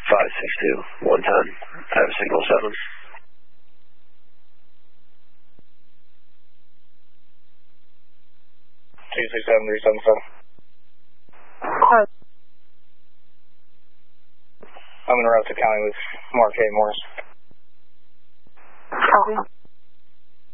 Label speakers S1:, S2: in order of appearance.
S1: 562, 110. I have a signal 7.
S2: 267-377. I'm in route to county with Mark A. Morris.
S3: Copy.